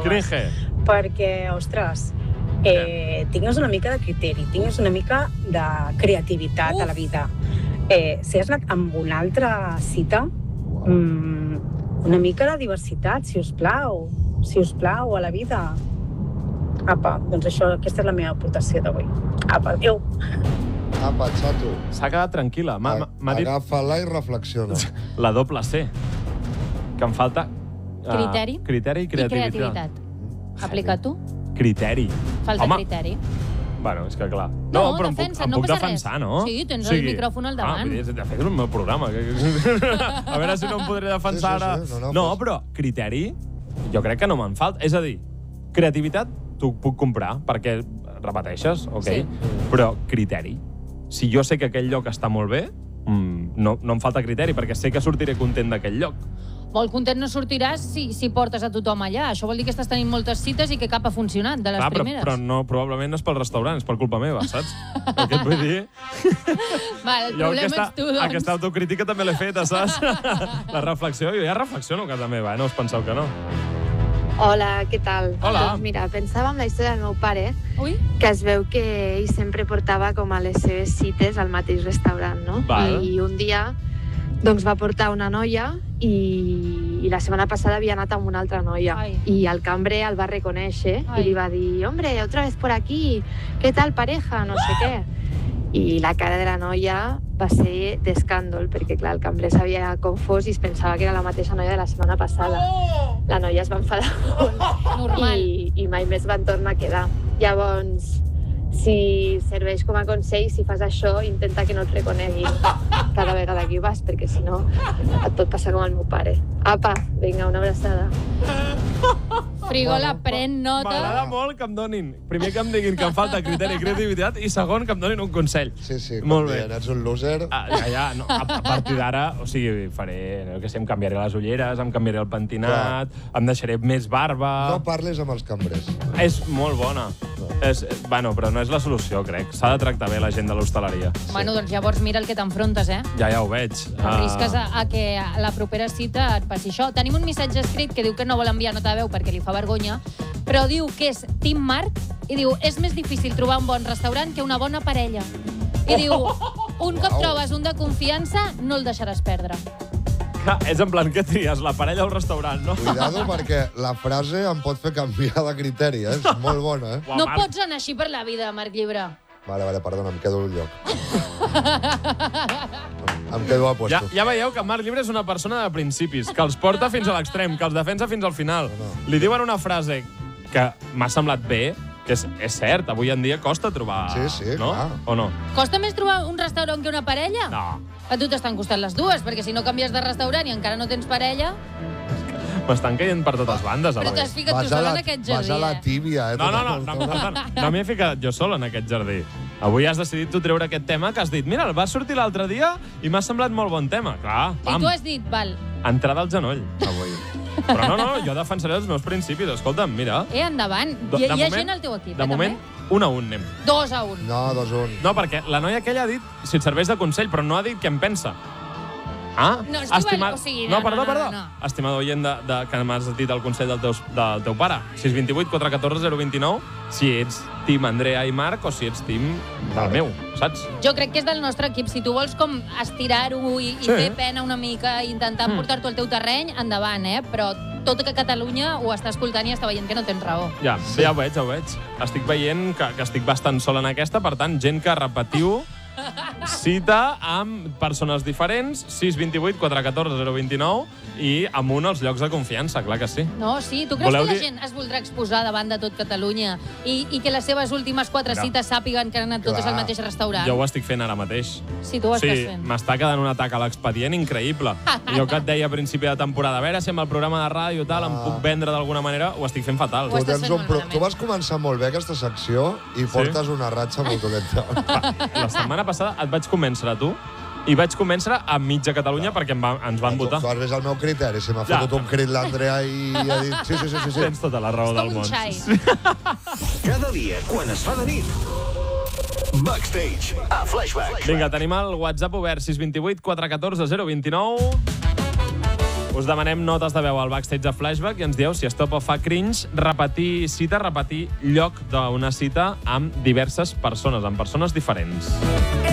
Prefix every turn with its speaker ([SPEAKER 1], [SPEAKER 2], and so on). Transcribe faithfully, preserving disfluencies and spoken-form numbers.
[SPEAKER 1] Cringe.
[SPEAKER 2] Perquè, ostres, eh, tingues una mica de criteri, tingues una mica de creativitat Uf. a la vida. Eh, si has anat amb una altra cita, mm, una mica de diversitat, si us plau, si us plau, a la vida. Apa, doncs això, aquesta és la meva aportació d'avui. Apa, adéu.
[SPEAKER 3] Apa, xato.
[SPEAKER 1] S'ha quedat tranquil·la. M'ha dit
[SPEAKER 3] Agafa-la i reflexiona.
[SPEAKER 1] la doble C. Que em falta... Uh,
[SPEAKER 4] Criteri.
[SPEAKER 1] Criteri i
[SPEAKER 4] I
[SPEAKER 1] creativitat.
[SPEAKER 4] creativitat. Aplica tu.
[SPEAKER 1] Criteri.
[SPEAKER 4] Falta
[SPEAKER 1] Home.
[SPEAKER 4] criteri.
[SPEAKER 1] Bueno, és que clar.
[SPEAKER 4] No,
[SPEAKER 1] però em puc,
[SPEAKER 4] defensa,
[SPEAKER 1] em
[SPEAKER 4] no
[SPEAKER 1] puc
[SPEAKER 4] passa
[SPEAKER 1] defensar,
[SPEAKER 4] res.
[SPEAKER 1] no?
[SPEAKER 4] Sí, tens el micròfon al davant.
[SPEAKER 1] Ah, de fet, és el meu programa. A veure si no em podré defensar
[SPEAKER 3] Sí, sí,
[SPEAKER 1] ara.
[SPEAKER 3] sí, no, no,
[SPEAKER 1] No,
[SPEAKER 3] fes.
[SPEAKER 1] però criteri, jo crec que no me'n falta. És a dir, creativitat t'ho puc comprar, perquè repeteixes, ok?
[SPEAKER 4] Sí.
[SPEAKER 1] Però criteri. Si jo sé que aquell lloc està molt bé, mm, no, no em falta criteri, perquè sé que sortiré content d'aquell lloc.
[SPEAKER 4] Molt content no sortiràs si, si portes a tothom allà. Això vol dir que estàs tenint moltes cites i que cap ha funcionat, de les
[SPEAKER 1] Clar, però,
[SPEAKER 4] primeres.
[SPEAKER 1] però no, probablement no és pel restaurant, és per culpa meva, saps? El que et vull dir...
[SPEAKER 4] Val, el
[SPEAKER 1] Jo
[SPEAKER 4] problema
[SPEAKER 1] aquesta,
[SPEAKER 4] ets tu, doncs.
[SPEAKER 1] aquesta autocrítica també l'he feta, saps? La reflexió, jo ja reflexiono a casa meva, eh? No us penseu que no.
[SPEAKER 5] Hola, què tal?
[SPEAKER 1] Hola.
[SPEAKER 5] Doncs mira, pensava en la història del meu pare,
[SPEAKER 4] Ui.
[SPEAKER 5] que es veu que ell sempre portava com a les seves cites al mateix restaurant, no?
[SPEAKER 1] Val.
[SPEAKER 5] I un dia doncs va portar una noia i, i la setmana passada havia anat amb una altra noia.
[SPEAKER 4] Ai.
[SPEAKER 5] I el cambrer el va reconèixer
[SPEAKER 4] Ai.
[SPEAKER 5] i li va dir, hombre, otra vez por aquí, ¿qué tal pareja? No sé què. I la cara de la noia va ser d'escàndol, perquè clar, el cambrer s'havia confós i es pensava que era la mateixa noia de la setmana passada. La noia es va enfadar molt
[SPEAKER 4] Normal.
[SPEAKER 5] i, i mai més van tornar a quedar. Llavors, si serveix com a consell, si fas això, intenta que no et reconeguin cada vegada que hi vas, perquè si no et pot passar com al meu pare. Apa, vinga, una abraçada.
[SPEAKER 4] Frigola, pren nota.
[SPEAKER 1] M'agrada molt que em donin... Primer que em diguin que em falta criteri i creativitat i segon que em donin un consell.
[SPEAKER 3] Sí, sí,
[SPEAKER 1] Molt
[SPEAKER 3] com
[SPEAKER 1] bé.
[SPEAKER 3] dient, ets un loser.
[SPEAKER 1] Ah, ja, ja, no, a, a partir d'ara, o sigui, faré, no, que sé, em canviaré les ulleres, em canviaré el pentinat, em deixaré més barba...
[SPEAKER 3] No parles amb els cambrers.
[SPEAKER 1] És molt bona. És, bueno, però no és la solució, crec. S'ha de tractar bé la gent de l'hostaleria.
[SPEAKER 4] Bueno, doncs llavors mira el que t'enfrontes, eh?
[SPEAKER 1] Ja, ja ho veig.
[SPEAKER 4] Arrisques a, a que a la propera cita et passi això. Tenim un missatge escrit que diu que no vol enviar nota de veu perquè li fa vergonya, però diu que és Team Marc i diu és més difícil trobar un bon restaurant que una bona parella. I diu, un cop
[SPEAKER 3] Uau.
[SPEAKER 4] trobes un de confiança, no el deixaràs perdre.
[SPEAKER 1] Ah, és en plan, què tries? La parella o el restaurant, no?
[SPEAKER 3] Cuidado, perquè la frase em pot fer canviar de criteri, eh? És molt bona, eh?
[SPEAKER 1] Uau,
[SPEAKER 4] No
[SPEAKER 1] Marc.
[SPEAKER 4] pots anar així per la vida, Marc Llibre.
[SPEAKER 3] Vale, vale, perdona, em quedo al lloc. Em quedo a
[SPEAKER 1] Ja,
[SPEAKER 3] puesto.
[SPEAKER 1] ja veieu que Marc Llibre és una persona de principis, que els porta fins a l'extrem, que els defensa fins al final.
[SPEAKER 3] No, no.
[SPEAKER 1] Li diuen una frase que m'ha semblat bé, que és, és cert, avui en dia costa trobar...
[SPEAKER 3] Sí, sí,
[SPEAKER 1] no?
[SPEAKER 3] clar.
[SPEAKER 1] O no?
[SPEAKER 4] Costa més trobar un restaurant que una parella?
[SPEAKER 1] No.
[SPEAKER 4] A tu t'estan costant les dues, perquè si no canvies de restaurant i encara no tens parella...
[SPEAKER 1] M'estan caient per totes bandes. a
[SPEAKER 4] Però
[SPEAKER 1] la
[SPEAKER 4] t'has
[SPEAKER 1] vegada.
[SPEAKER 4] ficat tu
[SPEAKER 3] Vas a
[SPEAKER 4] sol
[SPEAKER 3] la,
[SPEAKER 4] en aquest
[SPEAKER 3] vas
[SPEAKER 4] jardí,
[SPEAKER 3] a la
[SPEAKER 4] eh?
[SPEAKER 3] tíbia, eh?
[SPEAKER 1] No, no, no,
[SPEAKER 3] tota
[SPEAKER 1] no,
[SPEAKER 3] l'estona.
[SPEAKER 1] no, no m'hi he ficat jo sol en aquest jardí. Avui has decidit tu treure aquest tema que has dit, mira, el vas sortir l'altre dia i m'ha semblat molt bon tema. Clar,
[SPEAKER 4] I
[SPEAKER 1] pam,
[SPEAKER 4] tu has dit, val,
[SPEAKER 1] entrada al genoll, avui. Però no, no, jo defensaré els meus principis. Escolta'm, mira.
[SPEAKER 4] eh, endavant.
[SPEAKER 1] Do-
[SPEAKER 4] Hi,
[SPEAKER 1] de
[SPEAKER 4] hi ha
[SPEAKER 1] moment-
[SPEAKER 4] gent al teu equip,
[SPEAKER 1] De
[SPEAKER 4] eh,
[SPEAKER 1] moment,
[SPEAKER 4] també?
[SPEAKER 1] un a un anem.
[SPEAKER 4] Dos a un.
[SPEAKER 3] No, dos un.
[SPEAKER 1] No, perquè la noia aquella ha dit si et serveix de consell, però no ha dit què em pensa. Ah?
[SPEAKER 4] No, és igual, o sigui, no,
[SPEAKER 1] no, perdó,
[SPEAKER 4] no, no,
[SPEAKER 1] perdó.
[SPEAKER 4] no.
[SPEAKER 1] Estimado oient de, de, que m'has dit el consell del teu, del teu pare. sis dos vuit quatre un quatre zero dos nou, si ets team Andrea i Marc o si ets team del meu, saps?
[SPEAKER 4] Jo crec que és del nostre equip. Si tu vols com estirar-ho i, i
[SPEAKER 1] Sí.
[SPEAKER 4] fer pena una mica i intentar
[SPEAKER 1] Mm.
[SPEAKER 4] portar-t'ho al teu terreny, endavant, eh? Però tot que Catalunya ho està escoltant i està veient que no tens raó.
[SPEAKER 1] Ja, sí. ja ho veig, ja ho veig. Estic veient que, que estic bastant sol en aquesta, per tant, gent que repetiu cita amb persones diferents, sis dos vuit quatre un quatre zero dos nou, i amb un als llocs de confiança, clar que sí.
[SPEAKER 4] No, sí. Tu creus
[SPEAKER 1] Voleu
[SPEAKER 4] que la
[SPEAKER 1] dir-
[SPEAKER 4] gent es voldrà exposar davant de tot Catalunya i, i que les seves últimes quatre
[SPEAKER 1] Mira.
[SPEAKER 4] cites sàpiguen que han anat totes
[SPEAKER 3] Clar.
[SPEAKER 4] al mateix restaurant?
[SPEAKER 1] Jo ho estic fent ara mateix.
[SPEAKER 4] Sí, tu ho
[SPEAKER 1] Sí,
[SPEAKER 4] estàs fent.
[SPEAKER 1] m'està quedant un atac a l'expedient increïble. Jo que et deia a principi de temporada, a veure si amb el programa de ràdio i tal em
[SPEAKER 3] Ah.
[SPEAKER 1] puc vendre d'alguna manera, ho estic fent fatal.
[SPEAKER 4] Ho
[SPEAKER 3] Tu,
[SPEAKER 4] estàs
[SPEAKER 3] tens
[SPEAKER 4] fent
[SPEAKER 3] un
[SPEAKER 4] molt
[SPEAKER 3] pro...
[SPEAKER 4] malament.
[SPEAKER 3] tu vas començar molt bé aquesta secció i portes una ratxa molt dolenta.
[SPEAKER 1] La setmana passada et vaig convèncer a tu i vaig convèncer a mitja Catalunya perquè em va, ens van votar.
[SPEAKER 3] Tu has vist el meu criteri. Si m'ha
[SPEAKER 1] Ja.
[SPEAKER 3] fotut un crit l'Andrea i ha dit... Sí, sí, sí, sí. sí.
[SPEAKER 1] Tens tota la raó
[SPEAKER 4] És
[SPEAKER 1] del
[SPEAKER 4] com
[SPEAKER 1] món.
[SPEAKER 4] un xai.
[SPEAKER 6] Cada dia, quan es fa de nit. Backstage, a Flashback.
[SPEAKER 1] Vinga, tenim el WhatsApp obert, sis dos vuit quatre un quatre zero dos nou. Us demanem notes de veu al backstage de Flashback i ens dieu si stop o fa cringe repetir cita, repetir lloc d'una cita amb diverses persones, amb persones diferents.